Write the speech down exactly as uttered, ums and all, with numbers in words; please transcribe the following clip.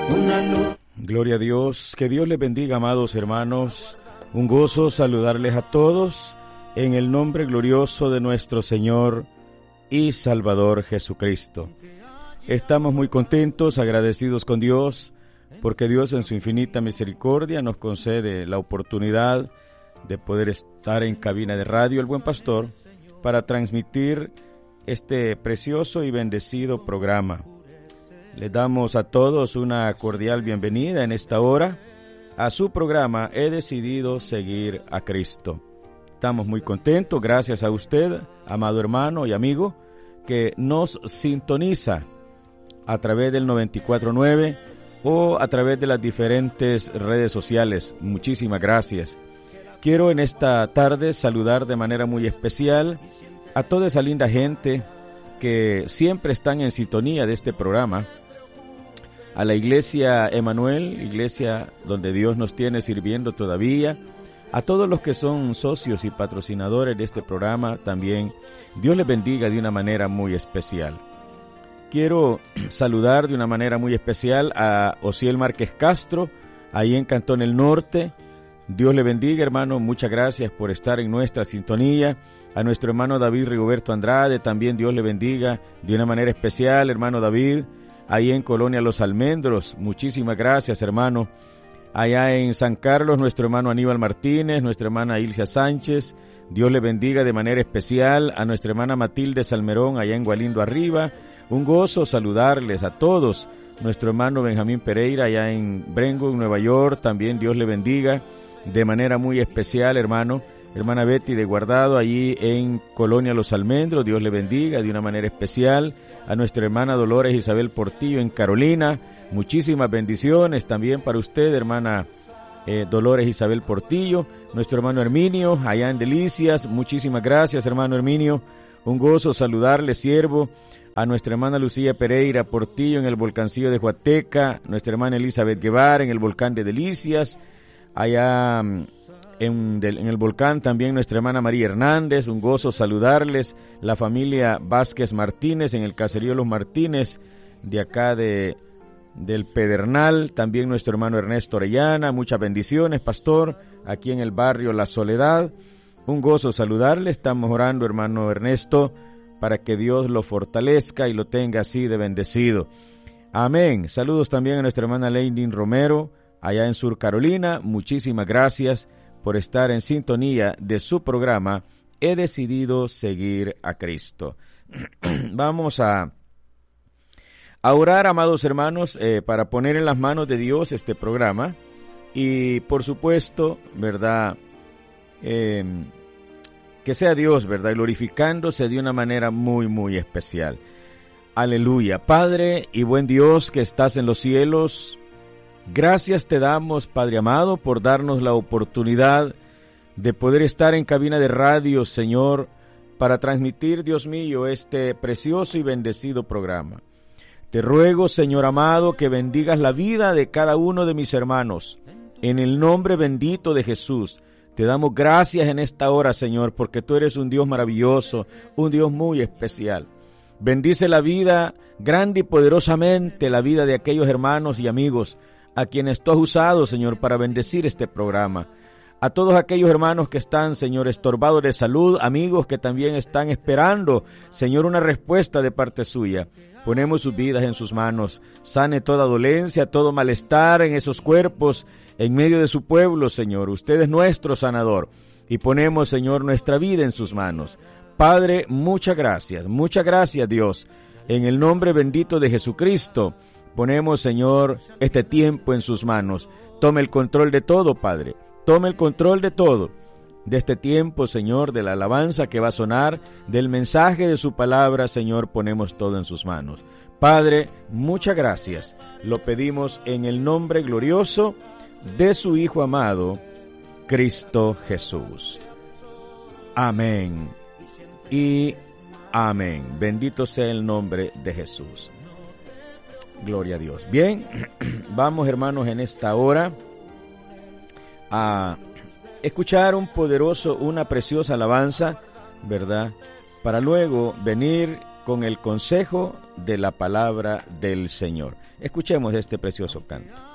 una luz. Gloria a Dios, que Dios les bendiga, amados hermanos. Un gozo saludarles a todos en el nombre glorioso de nuestro Señor y Salvador Jesucristo. Estamos muy contentos, agradecidos con Dios, porque Dios en su infinita misericordia nos concede la oportunidad de poder estar en cabina de radio El Buen Pastor para transmitir este precioso y bendecido programa. Les damos a todos una cordial bienvenida en esta hora a su programa He decidido seguir a Cristo. Estamos muy contentos, gracias a usted, amado hermano y amigo, que nos sintoniza a través del noventa y cuatro punto nueve o a través de las diferentes redes sociales. Muchísimas gracias. Quiero en esta tarde saludar de manera muy especial a toda esa linda gente que siempre están en sintonía de este programa, a la Iglesia Emanuel, iglesia donde Dios nos tiene sirviendo todavía, a todos los que son socios y patrocinadores de este programa también, Dios les bendiga de una manera muy especial. Quiero saludar de una manera muy especial a Osiel Márquez Castro, ahí en Cantón El Norte. Dios le bendiga, hermano, muchas gracias por estar en nuestra sintonía. A nuestro hermano David Rigoberto Andrade, también Dios le bendiga de una manera especial, hermano David, ahí en Colonia Los Almendros, muchísimas gracias, hermano. Allá en San Carlos, nuestro hermano Aníbal Martínez, nuestra hermana Ilcia Sánchez, Dios le bendiga de manera especial. A nuestra hermana Matilde Salmerón, allá en Gualindo Arriba, un gozo saludarles a todos. Nuestro hermano Benjamín Pereira, allá en Brentwood, Nueva York, también Dios le bendiga de manera muy especial, hermano. Hermana Betty de Guardado, allí en Colonia Los Almendros, Dios le bendiga de una manera especial. A nuestra hermana Dolores Isabel Portillo en Carolina, muchísimas bendiciones también para usted, hermana eh, Dolores Isabel Portillo. Nuestro hermano Herminio, allá en Delicias, muchísimas gracias, hermano Herminio. Un gozo saludarle, siervo. A nuestra hermana Lucía Pereira Portillo en el Volcancillo de Huateca, nuestra hermana Elizabeth Guevara en el Volcán de Delicias, allá en, del, en el volcán también nuestra hermana María Hernández, un gozo saludarles. La familia Vázquez Martínez en el caserío Los Martínez de acá de del Pedernal, también nuestro hermano Ernesto Orellana, muchas bendiciones, pastor, aquí en el barrio La Soledad, un gozo saludarle. Estamos orando, hermano Ernesto, para que Dios lo fortalezca y lo tenga así de bendecido. Amén. Saludos también a nuestra hermana Leindin Romero, allá en Sur Carolina. Muchísimas gracias por estar en sintonía de su programa He decidido seguir a Cristo. Vamos a, a orar, amados hermanos, eh, para poner en las manos de Dios este programa. Y por supuesto, ¿verdad?, eh, que sea Dios, ¿verdad?, glorificándose de una manera muy, muy especial. Aleluya. Padre y buen Dios que estás en los cielos, gracias te damos, Padre amado, por darnos la oportunidad de poder estar en cabina de radio, Señor, para transmitir, Dios mío, este precioso y bendecido programa. Te ruego, Señor amado, que bendigas la vida de cada uno de mis hermanos. En el nombre bendito de Jesús, te damos gracias en esta hora, Señor, porque tú eres un Dios maravilloso, un Dios muy especial. Bendice la vida grande y poderosamente, la vida de aquellos hermanos y amigos a quienes tú has usado, Señor, para bendecir este programa. A todos aquellos hermanos que están, Señor, estorbados de salud, amigos que también están esperando, Señor, una respuesta de parte suya. Ponemos sus vidas en sus manos. Sane toda dolencia, todo malestar en esos cuerpos, en medio de su pueblo, Señor. Usted es nuestro sanador. Y ponemos, Señor, nuestra vida en sus manos. Padre, muchas gracias. Muchas gracias, Dios. En el nombre bendito de Jesucristo, ponemos, Señor, este tiempo en sus manos. Tome el control de todo, Padre. Tome el control de todo. De este tiempo, Señor, de la alabanza que va a sonar, del mensaje de su palabra, Señor, ponemos todo en sus manos. Padre, muchas gracias. Lo pedimos en el nombre glorioso de su Hijo amado, Cristo Jesús. Amén y amén. Bendito sea el nombre de Jesús. Gloria a Dios. Bien, vamos, hermanos, en esta hora a escuchar un poderoso, una preciosa alabanza, ¿verdad? Para luego venir con el consejo de la palabra del Señor. Escuchemos este precioso canto.